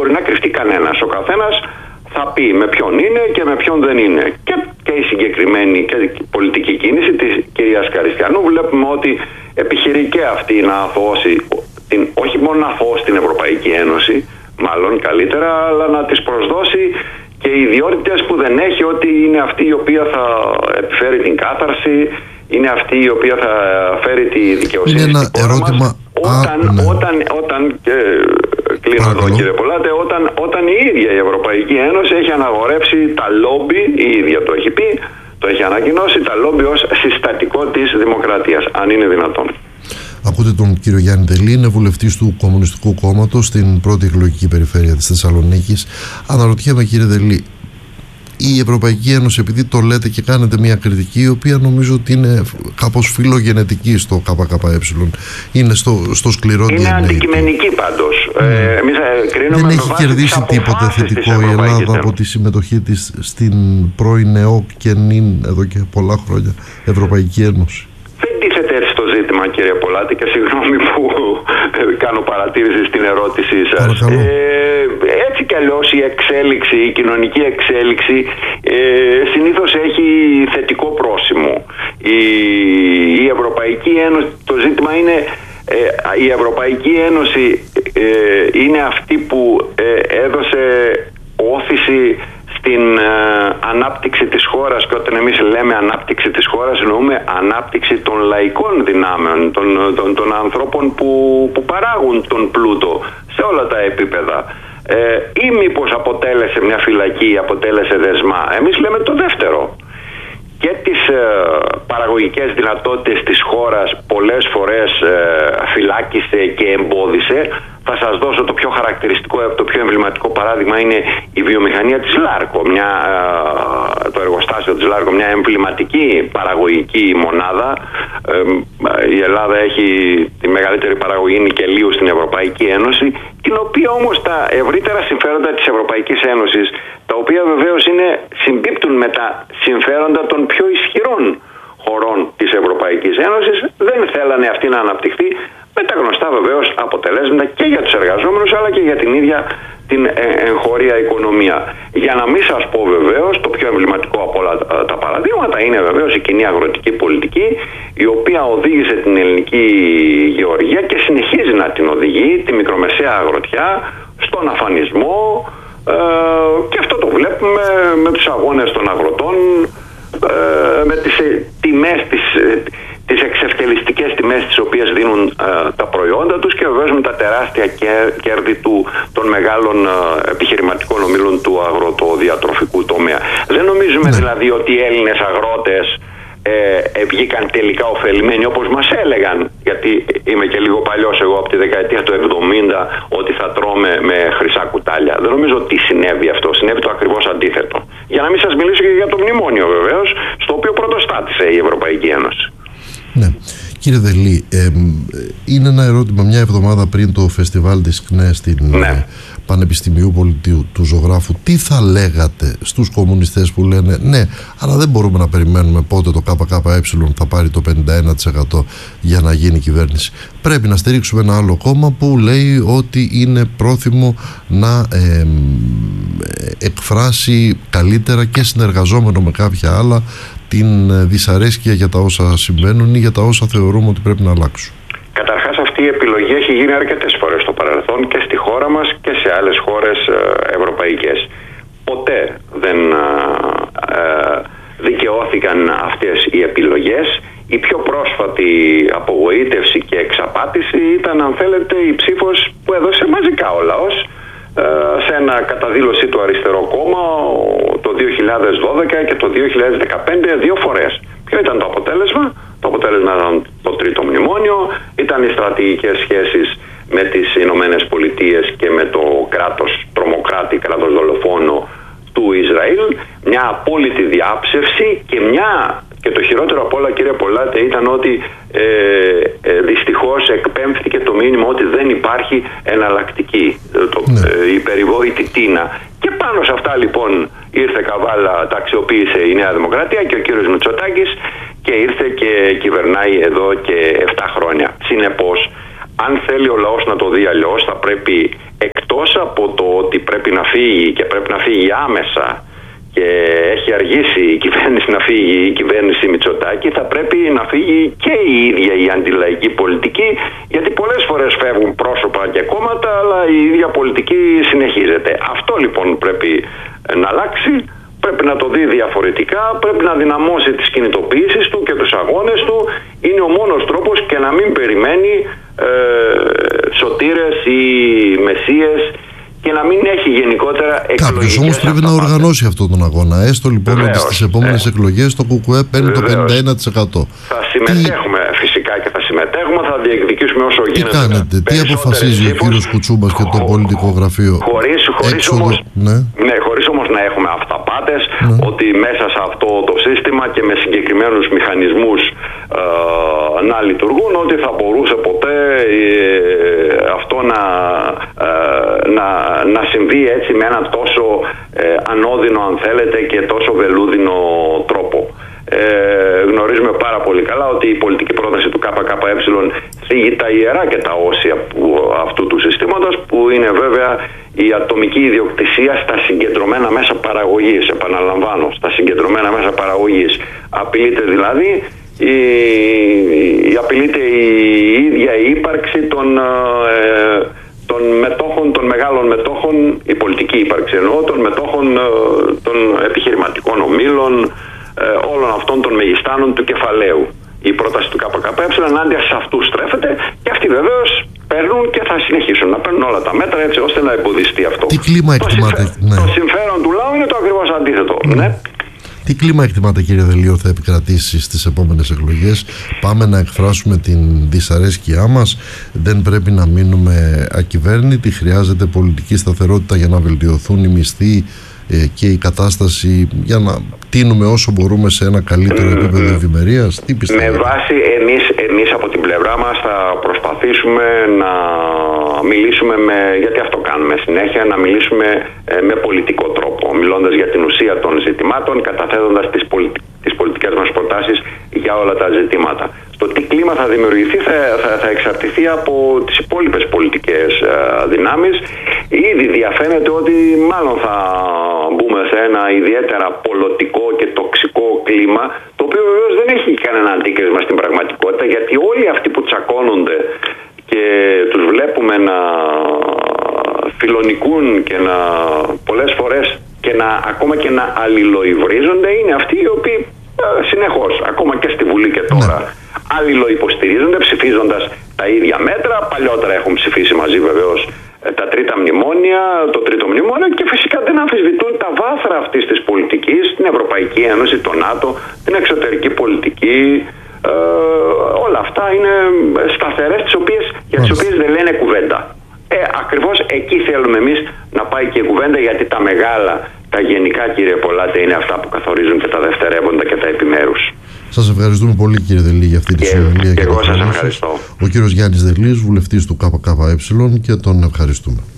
μπορεί να κρυφτεί κανένας. Ο καθένας θα πει με ποιον είναι και με ποιον δεν είναι. Και η συγκεκριμένη και η πολιτική κίνηση της κυρίας Καριστιανού βλέπουμε ότι επιχειρεί και αυτή να αθωώσει, όχι μόνο να αθωώσει την Ευρωπαϊκή Ένωση, μάλλον καλύτερα, αλλά να της προσδώσει και ιδιότητες που δεν έχει, ότι είναι αυτή η οποία θα επιφέρει την κάθαρση, είναι αυτή η οποία θα φέρει τη δικαιοσύνη. Είναι ένα ερώτημα. Όταν κλείνω εδώ, κύριε Πολάτε, όταν η ίδια η Ευρωπαϊκή Ένωση έχει αναγορεύσει τα λόμπι, η ίδια το έχει πει, το έχει ανακοινώσει, τα λόμπι ως συστατικό της δημοκρατίας, αν είναι δυνατόν. Ακούτε τον κύριο Γιάννη Δελή, είναι βουλευτής του Κομμουνιστικού Κόμματος στην πρώτη εκλογική περιφέρεια της Θεσσαλονίκης. Αναρωτιέμαι, κύριε Δελή, η Ευρωπαϊκή Ένωση, επειδή το λέτε και κάνετε μια κριτική, η οποία νομίζω ότι είναι κάπως φιλογενετική στο ΚΚΕ, είναι στο σκληρό DNA. Είναι αντικειμενική πάντως. Δεν έχει κερδίσει τίποτε θετικό η Ελλάδα από τη συμμετοχή της στην πρώην ΕΟΚ και νυν εδώ και πολλά χρόνια Ευρωπαϊκή Ένωση. Δεν τίθεται έτσι το ζήτημα, κύριε Πολάτη, και συγγνώμη που κάνω παρατήρηση στην ερώτησή σας. Έτσι κι αλλιώς η κοινωνική εξέλιξη συνήθως έχει θετικό πρόσημο. Η Ευρωπαϊκή Ένωση, το ζήτημα είναι, η Ευρωπαϊκή Ένωση είναι αυτή που έδωσε όθηση στην ανάπτυξη της χώρας, και όταν εμείς λέμε ανάπτυξη της χώρας εννοούμε ανάπτυξη των λαϊκών δυνάμεων, των ανθρώπων που παράγουν τον πλούτο σε όλα τα επίπεδα. Ή μήπως αποτέλεσε μια φυλακή, αποτέλεσε δεσμά? Εμείς λέμε το δεύτερο. Και τις παραγωγικές δυνατότητες της χώρας πολλές φορές φυλάκισε και εμπόδισε. Θα σας δώσω το πιο χαρακτηριστικό, το πιο εμβληματικό παράδειγμα είναι η βιομηχανία της Λάρκο, το εργοστάσιο της Λάρκο, μια εμβληματική παραγωγική μονάδα. Η Ελλάδα έχει τη μεγαλύτερη παραγωγή νικελίου στην Ευρωπαϊκή Ένωση, την οποία όμως τα ευρύτερα συμφέροντα της Ευρωπαϊκής Ένωσης, τα οποία βεβαίως συμπίπτουν με τα συμφέροντα των πιο ισχυρών χωρών της Ευρωπαϊκής Ένωσης, δεν θέλανε αυτή να αναπτυχθεί, με τα γνωστά βεβαίως αποτελέσματα και για τους εργαζόμενους αλλά και για την ίδια την εγχώρια οικονομία. Για να μην σας πω βεβαίως, το πιο εμβληματικό από όλα τα παραδείγματα είναι βεβαίως η κοινή αγροτική πολιτική, η οποία οδήγησε την ελληνική γεωργία και συνεχίζει να την οδηγεί, τη μικρομεσαία αγροτιά, στον αφανισμό, και αυτό το βλέπουμε με τους αγώνες των αγροτών, με τις τιμές, τις εξευτελιστικές τιμές τις οποίες δίνουν τα προϊόντα τους, και βεβαίως με τα τεράστια κέρδη των μεγάλων επιχειρηματικών ομίλων του αγροτοδιατροφικού τομέα. Δεν νομίζουμε δηλαδή ότι οι Έλληνες αγρότες βγήκαν τελικά ωφελημένοι όπως μας έλεγαν, γιατί είμαι και λίγο παλιός εγώ, από τη δεκαετία του 70, ότι θα τρώμε με χρυσά κουτάλια. Δεν νομίζω ότι συνέβη αυτό. Συνέβη το ακριβώς αντίθετο. Για να μην σας μιλήσω και για το μνημόνιο βεβαίως, στο οποίο πρωτοστάτησε η Ευρωπαϊκή Ένωση. Ναι. Κύριε Δελή, είναι ένα ερώτημα. Μια εβδομάδα πριν το φεστιβάλ της ΚΝΕ στην Πανεπιστημίου Πολιτείου του Ζωγράφου, τι θα λέγατε στους κομμουνιστές που λένε ναι, αλλά δεν μπορούμε να περιμένουμε πότε το ΚΚΕ θα πάρει το 51% για να γίνει κυβέρνηση? Πρέπει να στηρίξουμε ένα άλλο κόμμα που λέει ότι είναι πρόθυμο να εκφράσει καλύτερα και συνεργαζόμενο με κάποια άλλα την δυσαρέσκεια για τα όσα συμβαίνουν ή για τα όσα θεωρούμε ότι πρέπει να αλλάξουν. Καταρχάς, αυτή η επιλογή έχει γίνει αρκετές φορές στο παρελθόν και στη χώρα μας και σε άλλες χώρες ευρωπαϊκές. Ποτέ δεν δικαιώθηκαν αυτές οι επιλογές. Η πιο πρόσφατη απογοήτευση και εξαπάτηση ήταν, αν θέλετε, η ψήφος που έδωσε μαζικά ο λαός σε ένα κατά δήλωσή του αριστερό κόμμα το 2012 και το 2015 δύο φορές. Ποιο ήταν το αποτέλεσμα? Το αποτέλεσμα ήταν το τρίτο μνημόνιο, ήταν οι στρατηγικές σχέσεις με τις Ηνωμένες Πολιτείες και με το κράτος τρομοκράτη, κράτος δολοφόνο του Ισραήλ, μια απόλυτη διάψευση και το χειρότερο απ' όλα, κύριε Πολάτε, ήταν ότι δυστυχώς εκπέμφθηκε το μήνυμα ότι δεν υπάρχει εναλλακτική, η περιβόητη τίνα. Και πάνω σε αυτά λοιπόν ήρθε καβάλα, τα αξιοποίησε η Νέα Δημοκρατία και ο κύριος Μητσοτάκης και ήρθε και κυβερνάει εδώ και 7 χρόνια. Συνεπώς, αν θέλει ο λαός να το δει αλλιώς, θα πρέπει εκ εκτός από το ότι πρέπει να φύγει και πρέπει να φύγει άμεσα και έχει αργήσει η κυβέρνηση να φύγει, η κυβέρνηση Μητσοτάκη, θα πρέπει να φύγει και η ίδια η αντιλαϊκή πολιτική, γιατί πολλές φορές φεύγουν πρόσωπα και κόμματα, αλλά η ίδια πολιτική συνεχίζεται. Αυτό λοιπόν πρέπει να αλλάξει, πρέπει να το δει διαφορετικά, πρέπει να δυναμώσει τις κινητοποιήσεις του και τους αγώνες του. Είναι ο μόνος τρόπος, και να μην περιμένει σωτήρες ή μεσίες και να μην έχει γενικότερα εκλογικές. Κάποιος όμως πρέπει να οργανώσει αυτόν τον αγώνα. Έστω λοιπόν ότι στις επόμενες εκλογές το ΚΚΕ παίρνει το 51%. Θα συμμετέχουμε φυσικά και θα συμμετέχουμε, θα διεκδικήσουμε όσο γίνεται. Τι κάνετε, τι αποφασίζει ο κύριος Κουτσούμπας και το πολιτικό γραφείο? Χωρίς όμως να έχουμε αυταπάτες, ότι μέσα σε αυτό το σύστημα και με συγκεκριμένους μηχανισμούς να λειτουργούν, ότι θα μπορούσε ποτέ αυτό να συμβεί έτσι με έναν τόσο ανώδυνο, αν θέλετε, και τόσο βελούδινο τρόπο. Γνωρίζουμε πάρα πολύ καλά ότι η πολιτική πρόταση του ΚΚΕ θίγει τα ιερά και τα όσια αυτού του συστήματος, που είναι βέβαια η ατομική ιδιοκτησία στα συγκεντρωμένα μέσα παραγωγής. Επαναλαμβάνω, στα συγκεντρωμένα μέσα παραγωγής. Απειλείται δηλαδή απειλείται η ίδια η ύπαρξη των μετόχων, των μεγάλων μετόχων, η πολιτική ύπαρξη εννοώ, των μετόχων των επιχειρηματικών ομίλων, όλων αυτών των μεγιστάνων του κεφαλαίου. Η πρόταση του ΚΚΕ ενάντια σε αυτούς στρέφεται, και αυτοί βεβαίως παίρνουν και θα συνεχίσουν να παίρνουν όλα τα μέτρα έτσι ώστε να εμποδιστεί αυτό. Τι κλίμα εκτιμάτε? Το συμφέρον του λαού είναι το ακριβώς αντίθετο. Ναι. Τι κλίμα εκτιμάτε, κύριε Δελίο, θα επικρατήσει στις επόμενες εκλογές? Πάμε να εκφράσουμε την δυσαρέσκειά μας? Δεν πρέπει να μείνουμε ακυβέρνητοι? Χρειάζεται πολιτική σταθερότητα για να βελτιωθούν οι μισθοί και η κατάσταση, για να τίνουμε όσο μπορούμε σε ένα καλύτερο επίπεδο ευημερίας? Τι πιστεύετε? Με βάση εμείς από την πλευρά μας θα προσπαθήσουμε να μιλήσουμε γιατί αυτό κάνουμε συνέχεια, να μιλήσουμε με πολιτικό τρόπο, μιλώντας για την ουσία των ζητημάτων, καταθέτοντας τις πολιτικές μας προτάσεις για όλα τα ζητήματα. Το τι κλίμα θα δημιουργηθεί θα εξαρτηθεί από τις υπόλοιπες πολιτικές δυνάμεις. Ήδη διαφαίνεται ότι μάλλον θα μπούμε σε ένα ιδιαίτερα πολιτικό και τοξικό κλίμα, το οποίο βεβαίως δεν έχει κανένα αντίκρισμα στην πραγματικότητα, γιατί όλοι αυτοί που τσακώνονται και τους βλέπουμε να φιλονικούν και να πολλές φορές ακόμα και να αλληλοϊβρίζονται, είναι αυτοί οι οποίοι συνεχώς, ακόμα και στη Βουλή και τώρα, αλληλοϊποστηρίζονται ψηφίζοντας τα ίδια μέτρα. Παλιότερα έχουν ψηφίσει μαζί βεβαίως τα τρίτα μνημόνια, το τρίτο μνημόνιο, και φυσικά δεν αμφισβητούν τα βάθρα αυτής της πολιτικής, την Ευρωπαϊκή Ένωση, το ΝΑΤΟ, την εξωτερική πολιτική. Όλα αυτά είναι σταθερές, για τις οποίες δεν λένε κουβέντα. Ακριβώς εκεί θέλουμε εμείς να πάει και η κουβέντα, γιατί τα μεγάλα, τα γενικά, κύριε Πολάτε, είναι αυτά που καθορίζουν και τα δευτερεύοντα και τα επιμέρους. Σας ευχαριστούμε πολύ, κύριε Δελή, για αυτή τη συνομιλία. Και εγώ σας ευχαριστώ. Ο κύριος Γιάννης Δελής, βουλευτής του ΚΚΕ, και τον ευχαριστούμε.